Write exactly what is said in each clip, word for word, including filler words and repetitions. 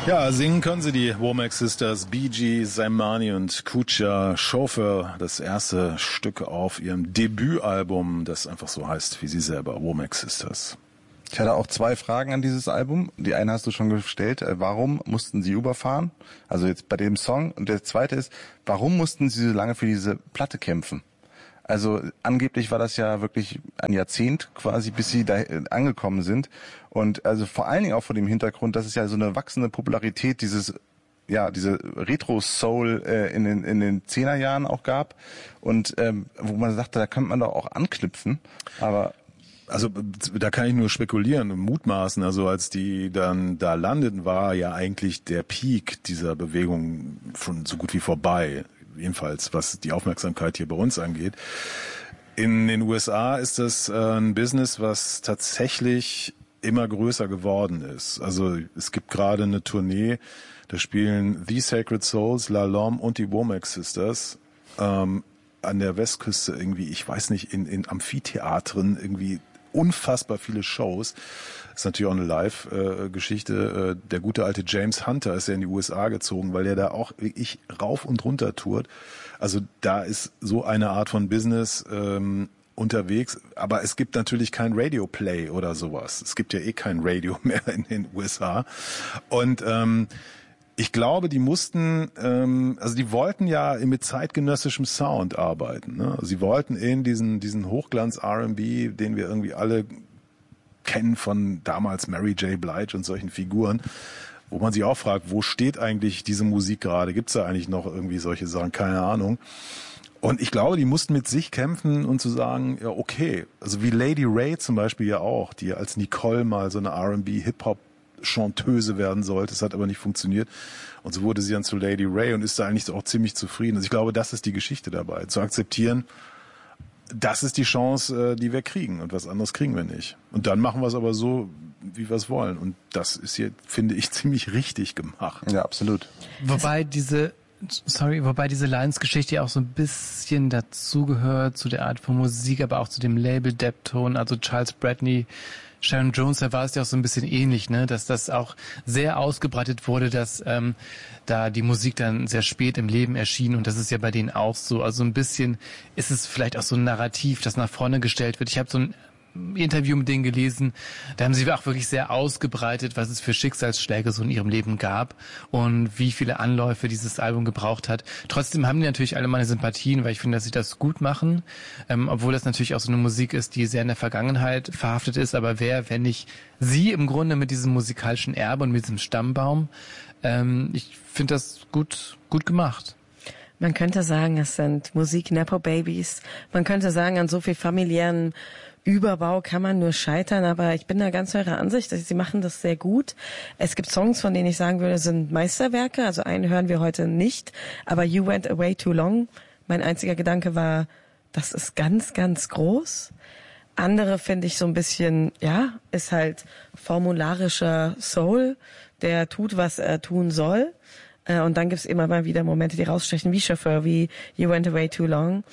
Ja, singen können sie, die Womack Sisters, Bee Gees, Zaimani und Kucha Chauffeur, das erste Stück auf ihrem Debütalbum, das einfach so heißt wie sie selber, Womack Sisters. Ich hatte auch zwei Fragen an dieses Album. Die eine hast du schon gestellt. Warum mussten sie überfahren? Also jetzt bei dem Song. Und der zweite ist, warum mussten sie so lange für diese Platte kämpfen? Also angeblich war das ja wirklich ein Jahrzehnt quasi, bis sie da angekommen sind. Und also vor allen Dingen auch vor dem Hintergrund, dass es ja so eine wachsende Popularität dieses, ja, diese Retro-Soul äh, in den in den Zehnerjahren auch gab. Und ähm, wo man sagte, da könnte man doch auch anknüpfen. Aber also da kann ich nur spekulieren und mutmaßen. Also als die dann da landeten, war ja eigentlich der Peak dieser Bewegung schon so gut wie vorbei. Jedenfalls, was die Aufmerksamkeit hier bei uns angeht. In den U S A ist das äh, ein Business, was tatsächlich immer größer geworden ist. Also es gibt gerade eine Tournee, da spielen The Sacred Souls, La Lom und die Womack Sisters ähm, an der Westküste irgendwie, ich weiß nicht, in, in Amphitheatern irgendwie unfassbar viele Shows. Das ist natürlich auch eine Live-Geschichte. Der gute alte James Hunter ist ja in die U S A gezogen, weil er da auch wirklich rauf und runter tourt. Also da ist so eine Art von Business ähm, unterwegs. Aber es gibt natürlich kein Radio-Play oder sowas. Es gibt ja eh kein Radio mehr in den U S A. Und ähm, ich glaube, die mussten, ähm, also die wollten ja mit zeitgenössischem Sound arbeiten. Ne? Sie wollten in diesen diesen Hochglanz-R and B, den wir irgendwie alle kennen von damals Mary J. Blige und solchen Figuren, wo man sich auch fragt, wo steht eigentlich diese Musik gerade? Gibt's da eigentlich noch irgendwie solche Sachen? Keine Ahnung. Und ich glaube, die mussten mit sich kämpfen und zu sagen, ja okay, also wie Lady Ray zum Beispiel ja auch, die als Nicole mal so eine R and B Hip-Hop Chanteuse werden sollte. Das hat aber nicht funktioniert. Und so wurde sie dann zu Lady Ray und ist da eigentlich auch ziemlich zufrieden. Also ich glaube, das ist die Geschichte dabei. Zu akzeptieren, das ist die Chance, die wir kriegen. Und was anderes kriegen wir nicht. Und dann machen wir es aber so, wie wir es wollen. Und das ist hier, finde ich, ziemlich richtig gemacht. Ja, absolut. Wobei diese, sorry, wobei diese Lions-Geschichte ja auch so ein bisschen dazugehört, zu der Art von Musik, aber auch zu dem Label Deptone, also Charles Bradley, Sharon Jones, da war es ja auch so ein bisschen ähnlich, ne, dass das auch sehr ausgebreitet wurde, dass ähm, da die Musik dann sehr spät im Leben erschien und das ist ja bei denen auch so. Also ein bisschen ist es vielleicht auch so ein Narrativ, das nach vorne gestellt wird. Ich habe so ein Interview mit denen gelesen, da haben sie auch wirklich sehr ausgebreitet, was es für Schicksalsschläge so in ihrem Leben gab und wie viele Anläufe dieses Album gebraucht hat. Trotzdem haben die natürlich alle meine Sympathien, weil ich finde, dass sie das gut machen, ähm, obwohl das natürlich auch so eine Musik ist, die sehr in der Vergangenheit verhaftet ist, aber wer, wenn nicht sie im Grunde mit diesem musikalischen Erbe und mit diesem Stammbaum, ähm, ich finde das gut, gut gemacht. Man könnte sagen, es sind Musik-Nepo-Babys. Man könnte sagen, an so viel familiären Überbau kann man nur scheitern, aber ich bin da ganz eurer Ansicht, sie machen das sehr gut. Es gibt Songs, von denen ich sagen würde, sind Meisterwerke, also einen hören wir heute nicht, aber You Went Away Too Long, mein einziger Gedanke war, das ist ganz, ganz groß. Andere finde ich so ein bisschen, ja, ist halt formularischer Soul, der tut, was er tun soll. Und dann gibt's immer mal wieder Momente, die rausstechen, wie Chauffeur, wie You Went Away Too Long.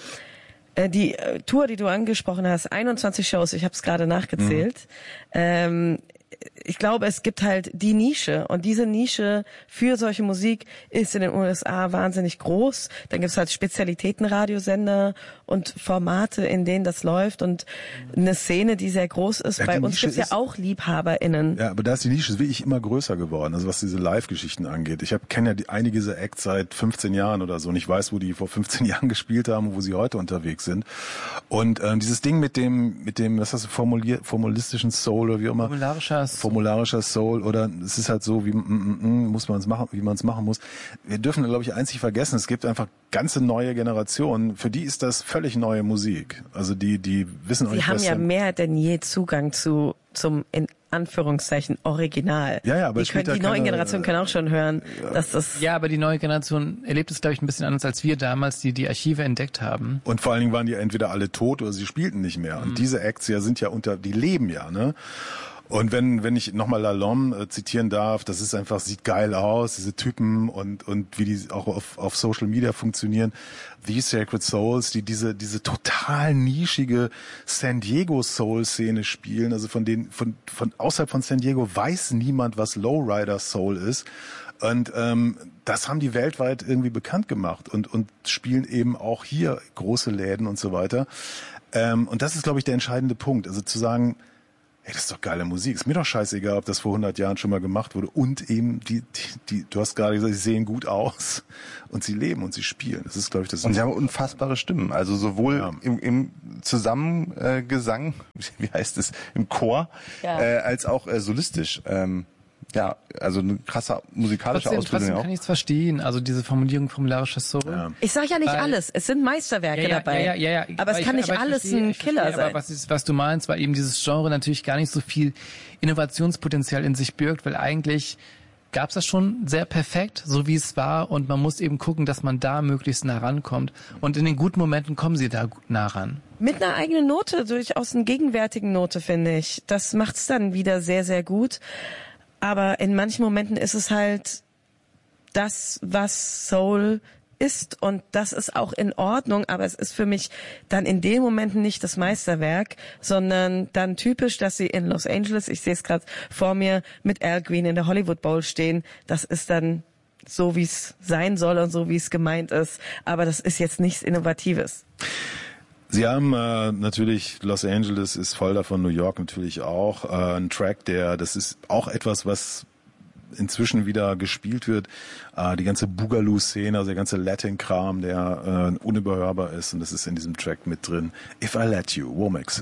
Die äh, Tour, die du angesprochen hast, einundzwanzig Shows, ich habe es gerade nachgezählt. Mhm. Ähm, ich glaube, es gibt halt die Nische und diese Nische für solche Musik ist in den U S A wahnsinnig groß. Dann gibt es halt Spezialitätenradiosender und Formate, in denen das läuft und eine Szene, die sehr groß ist. Ja, bei uns gibt es ja auch LiebhaberInnen. Ja, aber da ist die Nische wirklich immer größer geworden, also was diese Live-Geschichten angeht. Ich kenne ja die, einige dieser Acts seit fünfzehn Jahren oder so und ich weiß, wo die vor fünfzehn Jahren gespielt haben und wo sie heute unterwegs sind. Und ähm, dieses Ding mit dem, mit dem, was hast du, formulier, formulistischen Soul oder wie auch immer. Formularischer Formularischer Soul oder es ist halt so, wie mm, mm, muss man es machen, wie man es machen muss. Wir dürfen, glaube ich, einzig vergessen, es gibt einfach ganze neue Generationen, für die ist das völlig neue Musik. Also die, die wissen auch nicht, Sie haben was ja mehr denn je Zugang zu zum in Anführungszeichen Original. Ja, ja, aber die, können, die neue Generation können auch schon hören, ja. dass das... Ja, aber die neue Generation erlebt es, glaube ich, ein bisschen anders als wir damals, die die Archive entdeckt haben. Und vor allen Dingen waren die entweder alle tot oder sie spielten nicht mehr. Mhm. Und diese Acts ja sind ja unter, die leben ja, ne? Und wenn wenn ich nochmal Lalonde äh, zitieren darf, das ist einfach, sieht geil aus, diese Typen und und wie die auch auf auf Social Media funktionieren. The Sacred Souls, die diese diese total nischige San Diego Soul Szene spielen, also von den von von außerhalb von San Diego weiß niemand, was Lowrider Soul ist. Und ähm, das haben die weltweit irgendwie bekannt gemacht und und spielen eben auch hier große Läden und so weiter. Ähm, und das ist, glaube ich, der entscheidende Punkt. Also zu sagen, hey, das ist doch geile Musik. Ist mir doch scheißegal, ob das vor hundert Jahren schon mal gemacht wurde. Und eben, die, die, die du hast gerade gesagt, sie sehen gut aus und sie leben und sie spielen. Das ist, glaube ich, das. Und sie haben unfassbare Stimmen. Also sowohl ja. im, im Zusammengesang, äh, wie heißt es, im Chor, ja. äh, als auch äh, solistisch. Ähm, Ja, also eine krasse musikalische trotzdem, Ausbildung trotzdem auch. kann ich es verstehen. Also diese Formulierung formularischer Soul. Ja. Ich sage ja nicht weil, alles. Es sind Meisterwerke ja, ja, dabei. Ja, ja, ja, ja. Aber es kann ich, nicht aber alles verstehe, ein Killer verstehe, sein. Aber was, ist, was du meinst, weil eben dieses Genre natürlich gar nicht so viel Innovationspotenzial in sich birgt, weil eigentlich gab es das schon sehr perfekt, so wie es war, und man muss eben gucken, dass man da möglichst nah rankommt. Und in den guten Momenten kommen sie da nah ran. Mit einer eigenen Note, durchaus einer gegenwärtigen Note, finde ich. Das macht's dann wieder sehr, sehr gut. Aber in manchen Momenten ist es halt das, was Soul ist, und das ist auch in Ordnung, aber es ist für mich dann in den Momenten nicht das Meisterwerk, sondern dann typisch, dass sie in Los Angeles, ich sehe es gerade vor mir, mit Al Green in der Hollywood Bowl stehen. Das ist dann so, wie es sein soll und so, wie es gemeint ist, aber das ist jetzt nichts Innovatives. Sie haben äh, natürlich, Los Angeles ist voll davon, New York natürlich auch, äh, ein Track, der, das ist auch etwas, was inzwischen wieder gespielt wird, äh, die ganze Boogaloo-Szene, also der ganze Latin-Kram, der äh, unüberhörbar ist, und das ist in diesem Track mit drin. If I Let You, Womax.